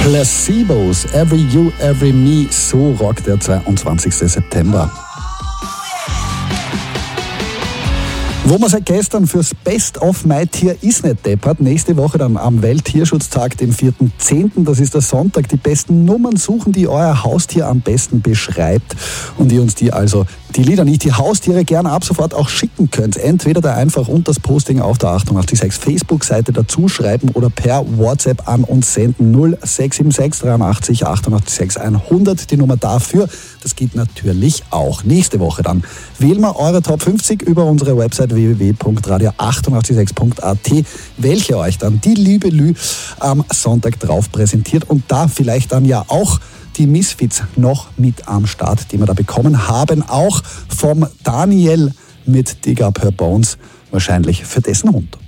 Placebos, Every You, Every Me, so rockt der 22. September. Wo man seit gestern fürs Best of My Tier ist nicht deppert, nächste Woche dann am Welttierschutztag, dem 4.10., das ist der Sonntag, die besten Nummern suchen, die euer Haustier am besten beschreibt und ihr uns die Lieder nicht, die Haustiere gerne ab sofort auch schicken könnt. Entweder da einfach unter das Posting auf der 886 Facebook-Seite dazu schreiben oder per WhatsApp an uns senden 0676 83 88 100. Die Nummer dafür, das geht natürlich auch. Nächste Woche dann wählen wir eure Top 50 über unsere Website www.radio886.at, welche euch dann die liebe Lü am Sonntag drauf präsentiert und da vielleicht dann ja auch die Misfits noch mit am Start, die wir da bekommen haben, auch vom Daniel mit Dig Up Her Bones, wahrscheinlich für dessen Hund.